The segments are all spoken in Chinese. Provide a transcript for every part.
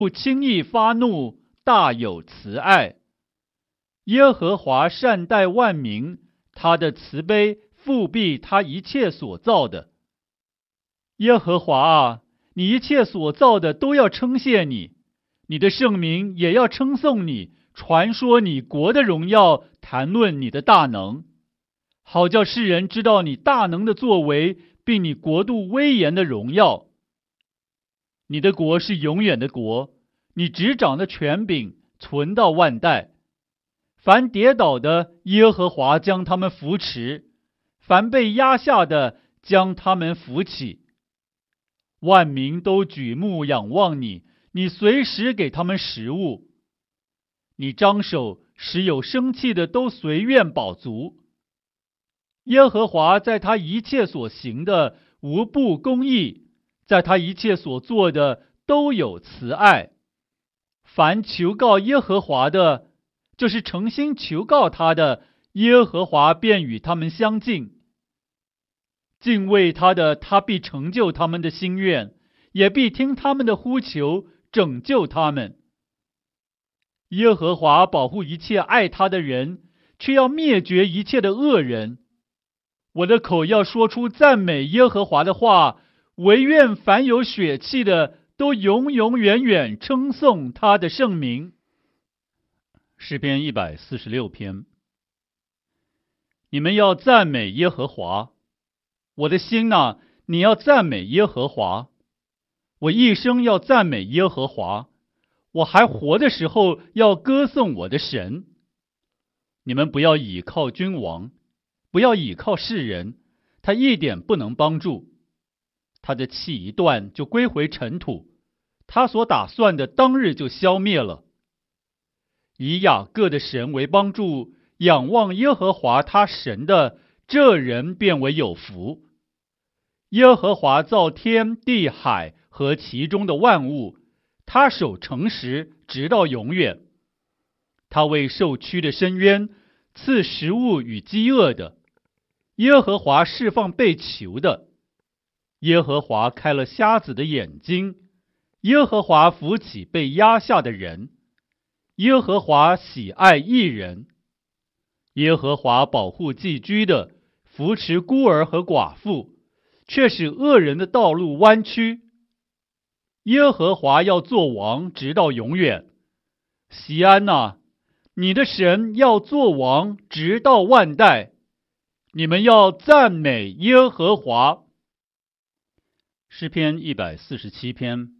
不轻易发怒，大有慈爱。耶和华善待万民，他的慈悲复庇他一切所造的。耶和华啊，你一切所造的都要称谢你，你的圣名也要称颂你，传说你国的荣耀，谈论你的大能，好叫世人知道你大能的作为，并你国度威严的荣耀。你的国是永远的国，你执掌的权柄存到万代。凡跌倒的，耶和华将他们扶持；凡被压下的，将他们扶起。万民都举目仰望你，你随时给他们食物。你张手，使有生气的都随愿饱足。耶和华在他一切所行的无不公义，在他一切所做的都有慈爱。凡求告耶和华的，就是诚心求告他的，耶和华便与他们相近。敬畏他的，他必成就他们的心愿，也必听他们的呼求，拯救他们。耶和华保护一切爱他的人，却要灭绝一切的恶人。我的口要说出赞美耶和华的话，惟愿凡有血气的都永永远远称颂他的圣名。诗篇146篇。你们要赞美耶和华，我的心哪，你要赞美耶和华。我一生要赞美耶和华，我还活的时候要歌颂我的神。你们不要倚靠君王，不要倚靠世人，他一点不能帮助。他的气一断就归回尘土，他所打算的当日就消灭了。以雅各的神为帮助，仰望耶和华他神的，这人便为有福。耶和华造天地海和其中的万物，他守诚实直到永远。他为受屈的伸冤，赐食物与饥饿的。耶和华释放被囚的。耶和华开了瞎子的眼睛。耶和华扶起被压下的人。耶和华喜爱义人。耶和华保护寄居的，扶持孤儿和寡妇，却使恶人的道路弯曲。耶和华要做王，直到永远。锡安哪，你的神要做王，直到万代。你们要赞美耶和华。诗篇147篇。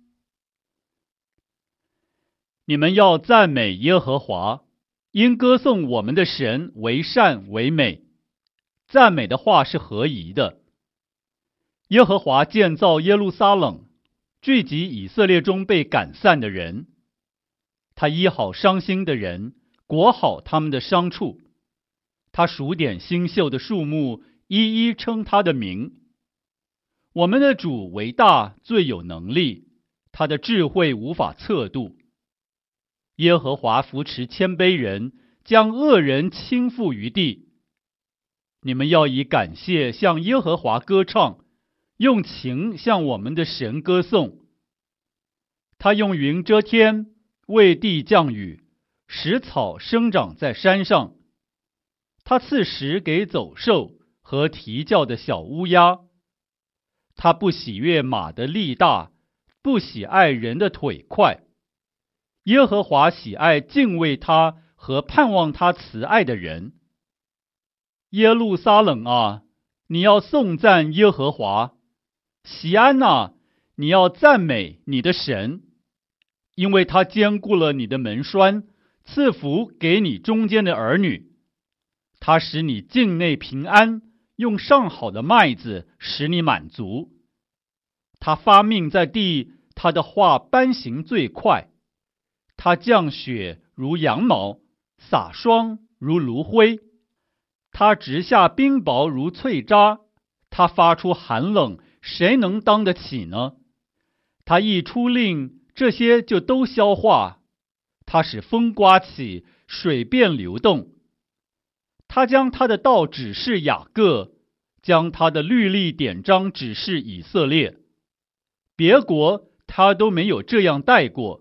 你们要赞美耶和华，因歌颂我们的神为善为美。赞美的话是合宜的。耶和华建造耶路撒冷，聚集以色列中被赶散的人。他医好伤心的人，裹好他们的伤处。他数点星宿的数目，一一称他的名。我们的主为大，最有能力，他的智慧无法测度。耶和华扶持谦卑人，将恶人倾覆于地。你们要以感谢向耶和华歌唱，用情向我们的神歌颂。他用云遮天，为地降雨，使草生长在山上。他赐食给走兽和啼叫的小乌鸦。他不喜悦马的力大，不喜爱人的腿快。耶和华喜爱敬畏他和盼望他慈爱的人。耶路撒冷啊，你要颂赞耶和华。锡安哪，你要赞美你的神。因为他坚固了你的门栓，赐福给你中间的儿女。他使你境内平安，用上好的麦子使你满足。他发命在地，他的话颁行最快。他降雪如羊毛，洒霜如炉灰。他直下冰雹如脆渣。他发出寒冷，谁能当得起呢？他一出令，这些就都消化。他使风刮起，水便流动。他将他的道指示雅各，将他的律例典章指示以色列。别国他都没有这样待过。